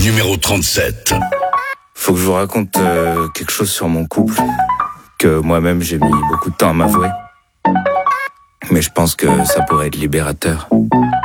numéro 37. Faut que je vous raconte quelque chose sur mon couple, que moi-même j'ai mis beaucoup de temps à m'avouer. Mais je pense que ça pourrait être libérateur.